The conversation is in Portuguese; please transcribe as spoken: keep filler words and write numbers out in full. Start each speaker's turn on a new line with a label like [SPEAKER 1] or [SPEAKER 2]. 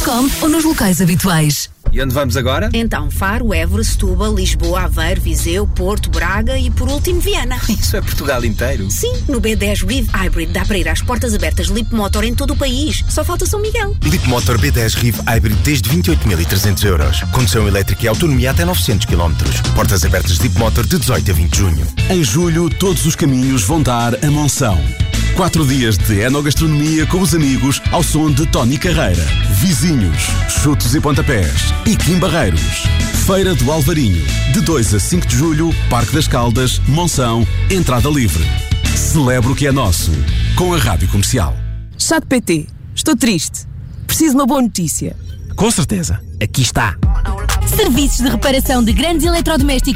[SPEAKER 1] com ou nos locais habituais.
[SPEAKER 2] E onde vamos agora?
[SPEAKER 3] Então, Faro, Évora, Setúbal, Lisboa, Aveiro, Viseu, Porto, Braga e por último Viana.
[SPEAKER 2] Isso é Portugal inteiro?
[SPEAKER 3] Sim, no B dez Riv Hybrid dá para ir às portas abertas Leap Motor em todo o país. Só falta São Miguel.
[SPEAKER 4] Leap Motor B dez Riv Hybrid desde vinte e oito mil e trezentos euros. Condução elétrica e autonomia até novecentos quilómetros. Portas abertas Leap Motor de dezoito a vinte de junho.
[SPEAKER 5] Em julho, todos os caminhos vão dar a Monção. Quatro dias de enogastronomia com os amigos ao som de Tony Carreira, Vizinhos, Chutos e Pontapés e Kim Barreiros. Feira do Alvarinho, de dois a cinco de julho, Parque das Caldas, Monção, entrada livre. Celebra o que é nosso, com a Rádio Comercial.
[SPEAKER 6] Chat P T, estou triste. Preciso de uma boa notícia.
[SPEAKER 7] Com certeza, aqui está.
[SPEAKER 1] Serviços de reparação de grandes eletrodomésticos